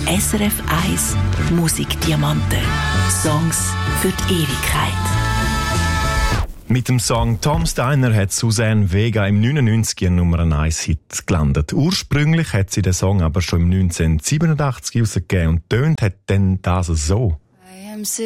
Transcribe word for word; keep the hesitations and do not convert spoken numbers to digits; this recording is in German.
S R F eins Musikdiamanten. Songs für die Ewigkeit. Mit dem Song Tom Steiner hat Suzanne Vega im neunundneunzig ihren Nummer eins Hit gelandet. Ursprünglich hat sie den Song aber schon im neunzehnhundertsiebenundachtzig herausgegeben und tönt hat dann das so. I am